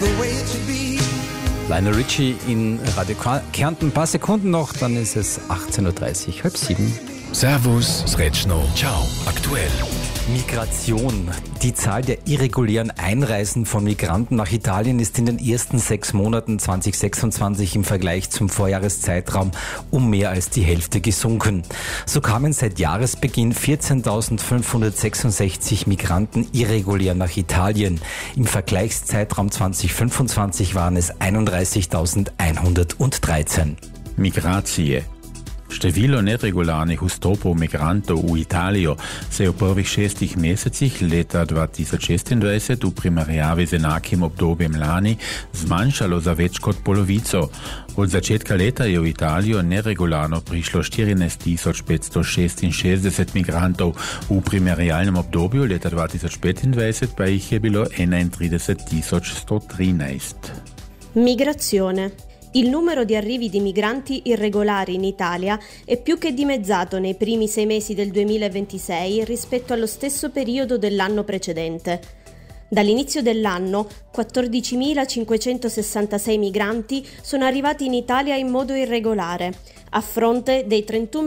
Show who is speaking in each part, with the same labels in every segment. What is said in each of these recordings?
Speaker 1: the way it should be.
Speaker 2: Lionel Richie in Radio Kärnten. Ein paar Sekunden noch, dann ist es 18.30 Uhr, 6:30.
Speaker 3: Servus, Sretschno, ciao, aktuell.
Speaker 2: Migration. Die Zahl der irregulären Einreisen von Migranten nach Italien ist in den ersten 6 Monaten 2026 im Vergleich zum Vorjahreszeitraum um mehr als die Hälfte gesunken. So kamen seit Jahresbeginn 14.566 Migranten irregulär nach Italien. Im Vergleichszeitraum 2025 waren es 31.113.
Speaker 4: Migracije. Število neregularnih vstopov migrantov v Italijo se je v prvih 6 mesecih leta 2026 v primerjavi z enakim obdobjem lani zmanjšalo za več kot polovico. Od začetka leta je v Italijo neregularno prišlo 14.566 migrantov, v primerjalnem obdobju leta 2025 pa jih je bilo 31.113.
Speaker 5: Migrazione. Il numero di arrivi di migranti irregolari in Italia è più che dimezzato nei primi 6 mesi del 2026 rispetto allo stesso periodo dell'anno precedente. Dall'inizio dell'anno, 14.566 migranti sono arrivati in Italia in modo irregolare, a fronte dei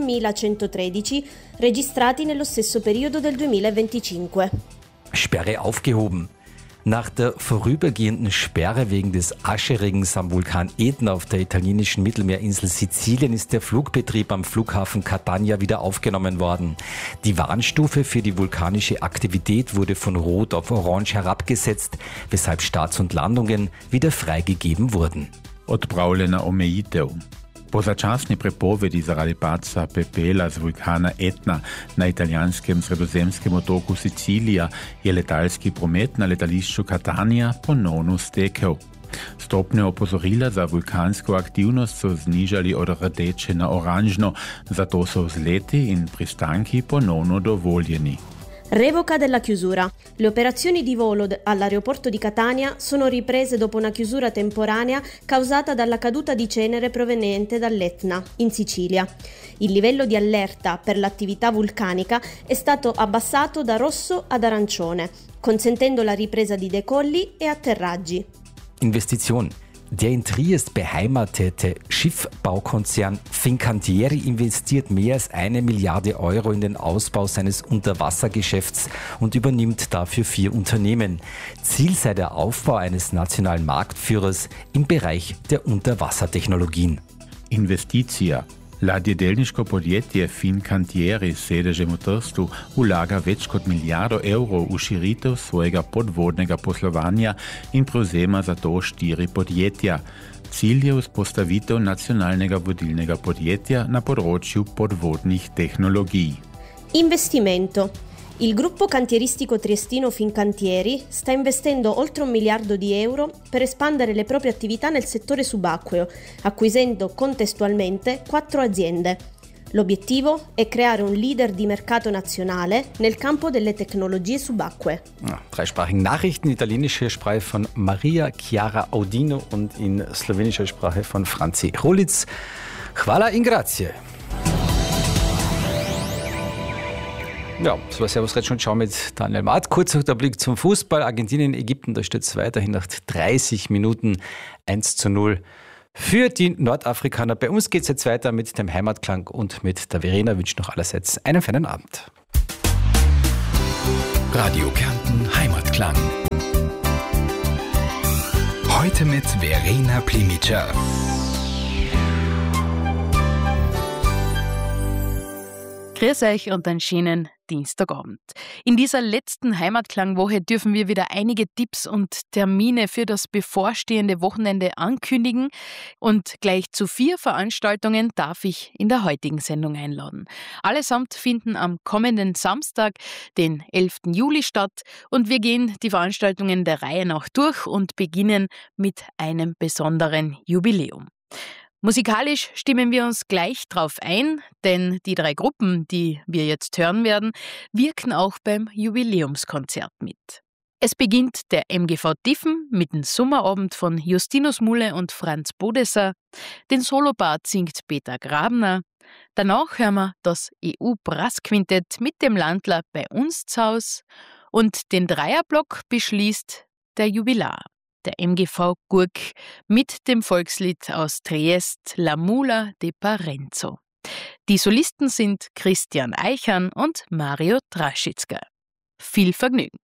Speaker 5: 31.113 registrati nello stesso periodo del 2025.
Speaker 2: Sperre aufgehoben. Nach der vorübergehenden Sperre wegen des Ascheregens am Vulkan Etna auf der italienischen Mittelmeerinsel Sizilien ist der Flugbetrieb am Flughafen Catania wieder aufgenommen worden. Die Warnstufe für die vulkanische Aktivität wurde von Rot auf Orange herabgesetzt, weshalb Starts und Landungen wieder freigegeben wurden.
Speaker 4: Odpravljena omejitev. Po začasni prepovedi zaradi padca pepela z vulkana Etna na italijanskem sredozemskem otoku Sicilija je letalski promet na letališču Catania ponovno stekel. Stopnje opozorila za vulkansko aktivnost so znižali od rdeče na oranžno, zato so vzleti in pristanki ponovno dovoljeni.
Speaker 5: Revoca della chiusura. Le operazioni di volo all'aeroporto di Catania sono riprese dopo una chiusura temporanea causata dalla caduta di cenere proveniente dall'Etna, in Sicilia. Il livello di allerta per l'attività vulcanica è stato abbassato da rosso ad arancione, consentendo la ripresa di decolli e atterraggi.
Speaker 2: Investition. Der in Triest beheimatete Schiffbaukonzern Fincantieri investiert mehr als 1 Milliarde Euro in den Ausbau seines Unterwassergeschäfts und übernimmt dafür 4 Unternehmen. Ziel sei der Aufbau eines nationalen Marktführers im Bereich der Unterwassertechnologien.
Speaker 4: Investicija. Ladjedelniško podjetje Fincantieri s sedežem v Trstu vlaga več kot milijardo evrov v širitev svojega podvodnega poslovanja in prevzema zato 4 podjetja. Cilj je vzpostavitev nacionalnega vodilnega podjetja na področju podvodnih tehnologij.
Speaker 5: Investimento. Il gruppo cantieristico triestino Fincantieri sta investendo oltre 1 miliardo di euro per espandere le proprie attività nel settore subacqueo, acquisendo contestualmente 4 aziende. L'obiettivo è creare un leader di mercato nazionale nel campo delle tecnologie subacquee.
Speaker 2: Dreisprachigen Nachrichten, italienische Sprache von Maria Chiara Audino und in slowenischer Sprache von Franzi Rolitz. Hvala in grazie. Ja, das war Servus Red schon Schau mit Daniel Maat. Kurzer Blick zum Fußball. Argentinien, Ägypten, da steht es weiterhin nach 30 Minuten 1:0 für die Nordafrikaner. Bei uns geht es jetzt weiter mit dem Heimatklang und mit der Verena. Wünsche noch allerseits einen feinen Abend.
Speaker 3: Radio Kärnten Heimatklang. Heute mit Verena Plimica.
Speaker 6: Grüß euch und einen schönen Dienstagabend. In dieser letzten Heimatklangwoche dürfen wir wieder einige Tipps und Termine für das bevorstehende Wochenende ankündigen und gleich zu 4 Veranstaltungen darf ich in der heutigen Sendung einladen. Allesamt finden am kommenden Samstag, den 11. Juli statt und wir gehen die Veranstaltungen der Reihe nach durch und beginnen mit einem besonderen Jubiläum. Musikalisch stimmen wir uns gleich drauf ein, denn die 3 Gruppen, die wir jetzt hören werden, wirken auch beim Jubiläumskonzert mit. Es beginnt der MGV Tiffen mit dem Sommerabend von Justinus Mulle und Franz Bodesser, den Solopart singt Peter Grabner, danach hören wir das EU-Brassquintett mit dem Landler bei uns zu Haus und den Dreierblock beschließt der Jubilar. der MGV Gurk, mit dem Volkslied aus Triest La Mula de Parenzo. Die Solisten sind Christian Eichern und Mario Traschitzka. Viel Vergnügen!